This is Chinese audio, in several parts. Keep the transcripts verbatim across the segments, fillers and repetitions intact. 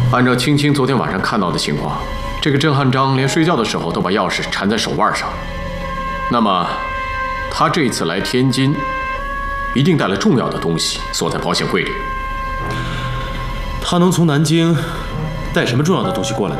按照青青昨天晚上看到的情况，这个郑汉章连睡觉的时候都把钥匙缠在手腕上。那么，他这次来天津，一定带了重要的东西锁在保险柜里。 他能从南京带什么重要的东西过来呢？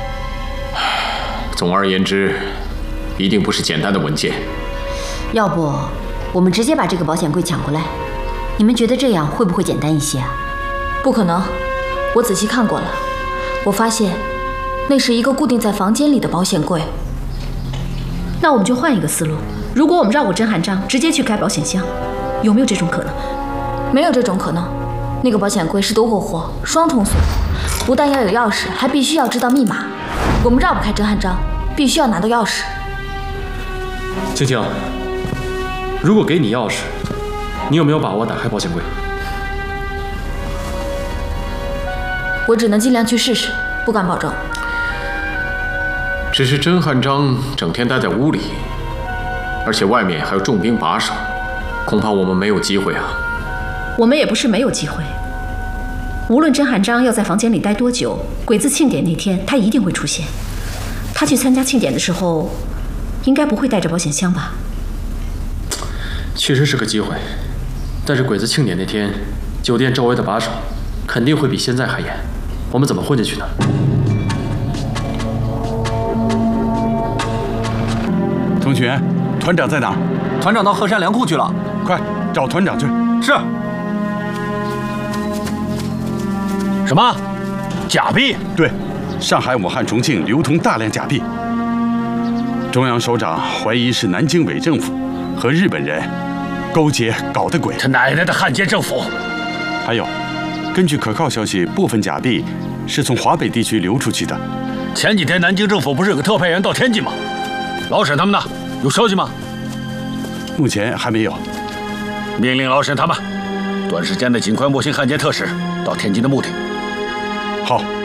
总而言之，一定不是简单的文件。 要不，我们直接把这个保险柜抢过来？你们觉得这样会不会简单一些啊？ 不可能，我仔细看过了，我发现那是一个固定在房间里的保险柜。 那我们就换一个思路，如果我们绕过甄汉章，直接去开保险箱，有没有这种可能？ 没有这种可能。那个保险柜是独活活，双重锁，不但要有钥匙，还必须要知道密码。我们绕不开甄汉章，必须要拿到钥匙。 青青，如果给你钥匙，你有没有把握打开保险柜？ 我只能尽量去试试，不敢保证。 只是甄汉章整天待在屋里，而且外面还有重兵把守，恐怕我们没有机会啊。 我们也不是没有机会。无论甄汉章要在房间里待多久，鬼子庆典那天他一定会出现。他去参加庆典的时候，应该不会带着保险箱吧？ 确实是个机会，但是鬼子庆典那天，酒店周围的把守肯定会比现在还严，我们怎么混进去呢？ 同学，团长在哪儿？ 团长到鹤山粮库去了， 快找团长去。 是。什么？假币？ 对，上海、武汉、重庆流通大量假币。中央首长怀疑是南京伪政府和日本人勾结搞的鬼。 他奶奶的汉奸政府！ 还有，根据可靠消息，部分假币是从华北地区流出去的。 前几天南京政府不是有个特派员到天津吗？老沈他们呢？有消息吗？ 目前还没有。 命令老沈他们，短时间内尽快摸清汉奸特使到天津的目的。 好。